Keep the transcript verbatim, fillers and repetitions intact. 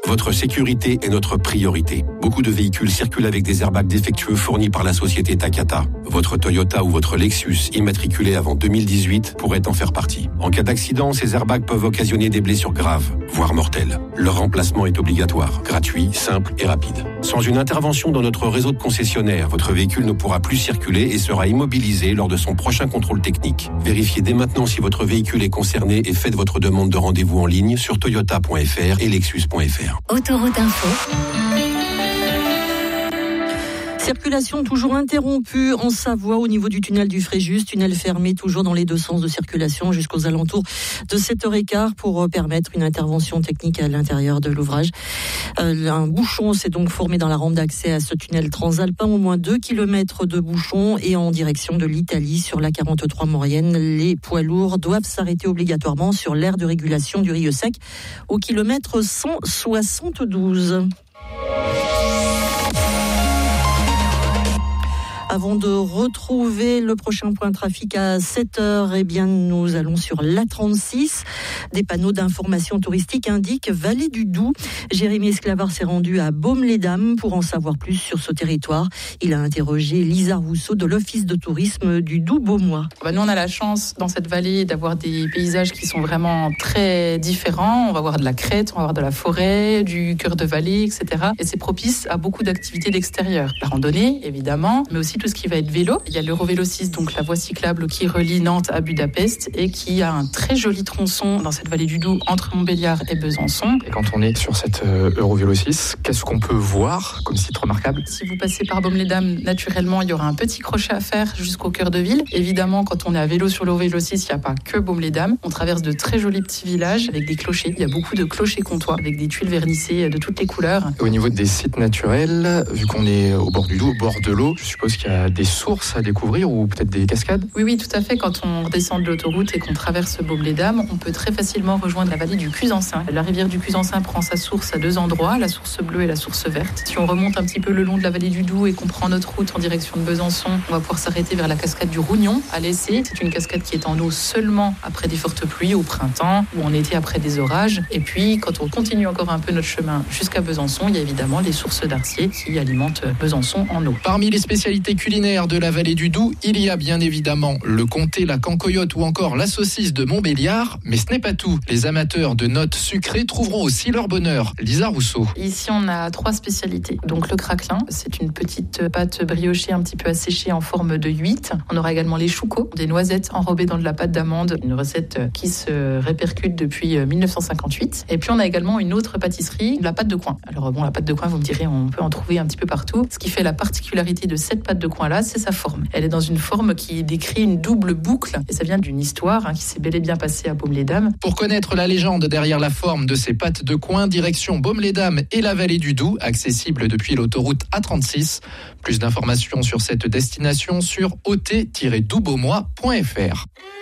Votre sécurité est notre priorité. Beaucoup de véhicules circulent avec des airbags défectueux fournis par la société Takata. Votre Toyota ou votre Lexus, immatriculé avant deux mille dix-huit, pourrait en faire partie. En cas d'accident, ces airbags peuvent occasionner des blessures graves, voire mortelles. Leur remplacement est obligatoire, gratuit, simple et rapide. Sans une intervention dans notre réseau de concessionnaires, votre véhicule ne pourra plus circuler et sera immobilisé lors de son prochain contrôle technique. Vérifiez dès maintenant si votre véhicule est concerné et faites votre demande de rendez-vous en ligne sur toyota point f r et lexus point f r. Autoroute Info. Circulation toujours interrompue en Savoie au niveau du tunnel du Fréjus, tunnel fermé toujours dans les deux sens de circulation jusqu'aux alentours de sept heures quinze pour permettre une intervention technique à l'intérieur de l'ouvrage. Euh, un bouchon s'est donc formé dans la rampe d'accès à ce tunnel transalpin, au moins deux kilomètres de bouchon et en direction de l'Italie sur la quarante-trois Maurienne. Les poids lourds doivent s'arrêter obligatoirement sur l'aire de régulation du Rieu Sec au kilomètre cent soixante-douze. Avant de retrouver le prochain point trafic à sept heures, eh bien, nous allons sur l'A trente-six. Des panneaux d'information touristique indiquent Vallée du Doubs. Jérémy Esclavard s'est rendu à Baume-les-Dames pour en savoir plus sur ce territoire. Il a interrogé Lisa Rousseau de l'Office de tourisme du Doubs-Beaumois. Bah nous, on a la chance dans cette vallée d'avoir des paysages qui sont vraiment très différents. On va voir de la crête, on va voir de la forêt, du cœur de vallée, et cetera. Et c'est propice à beaucoup d'activités d'extérieur. La randonnée, évidemment, mais aussi tout ce qui va être vélo. Il y a l'Eurovélo six, donc la voie cyclable qui relie Nantes à Budapest et qui a un très joli tronçon dans cette vallée du Doubs entre Montbéliard et Besançon. Et quand on est sur cette euh, Eurovélo six, qu'est-ce qu'on peut voir comme site remarquable ? Si vous passez par Baume-les-Dames, naturellement, il y aura un petit crochet à faire jusqu'au cœur de ville. Évidemment, quand on est à vélo sur l'Eurovélo six, il n'y a pas que Baume-les-Dames. On traverse de très jolis petits villages avec des clochers. Il y a beaucoup de clochers comtois avec des tuiles vernissées de toutes les couleurs. Au niveau des sites naturels, vu qu'on est au bord du Doubs, au bord de l'eau, je suppose qu'il y a des sources à découvrir ou peut-être des cascades ? Oui, oui, tout à fait. Quand on redescend de l'autoroute et qu'on traverse Baume-les-Dames, on peut très facilement rejoindre la vallée du Cusançin. La rivière du Cusançin prend sa source à deux endroits, la source bleue et la source verte. Si on remonte un petit peu le long de la vallée du Doubs et qu'on prend notre route en direction de Besançon, on va pouvoir s'arrêter vers la cascade du Rougnon, à l'Essé. C'est une cascade qui est en eau seulement après des fortes pluies, au printemps ou en été après des orages. Et puis, quand on continue encore un peu notre chemin jusqu'à Besançon, il y a évidemment les sources d'Arcier qui alimentent Besançon en eau. Parmi les spécialités culinaires de la vallée du Doubs, il y a bien évidemment le comté, la cancoyote ou encore la saucisse de Montbéliard. Mais ce n'est pas tout. Les amateurs de notes sucrées trouveront aussi leur bonheur. Lisa Rousseau. Ici, on a trois spécialités. Donc le craquelin, c'est une petite pâte briochée un petit peu asséchée en forme de huit. On aura également les choucos, des noisettes enrobées dans de la pâte d'amande, une recette qui se répercute depuis dix-neuf cent cinquante-huit. Et puis on a également une autre pâtisserie, la pâte de coin. Alors bon, la pâte de coin, vous me direz, on peut en trouver un petit peu partout. Ce qui fait la particularité de cette pâte de coin-là, c'est sa forme. Elle est dans une forme qui décrit une double boucle et ça vient d'une histoire hein, qui s'est bel et bien passée à Baume-les-Dames. Pour connaître la légende derrière la forme de ces pâtes de coin, direction Baume-les-Dames et la vallée du Doubs, accessible depuis l'autoroute A trente-six. Plus d'informations sur cette destination sur o t tiret doubs beaumois point f r.